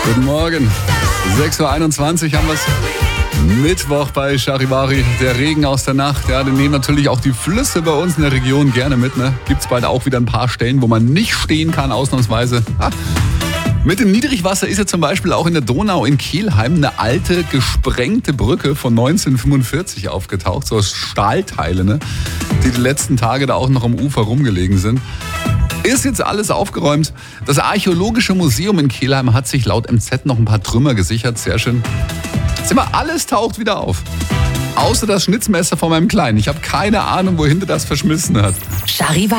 Guten Morgen. 6.21 Uhr haben wir es. Mittwoch bei Charivari. Der Regen aus der Nacht. Ja, den nehmen natürlich auch die Flüsse bei uns in der Region gerne mit. Ne? Gibt es bald auch wieder ein paar Stellen, wo man nicht stehen kann, ausnahmsweise. Mit dem Niedrigwasser ist ja zum Beispiel auch in der Donau in Kelheim eine alte, gesprengte Brücke von 1945 aufgetaucht. So aus Stahlteile, ne? Die letzten Tage da auch noch am Ufer rumgelegen sind. Ist jetzt alles aufgeräumt. Das Archäologische Museum in Kelheim hat sich laut MZ noch ein paar Trümmer gesichert. Sehr schön. Alles taucht wieder auf. Außer das Schnitzmesser von meinem Kleinen. Ich habe keine Ahnung, wohin der das verschmissen hat. Charivari.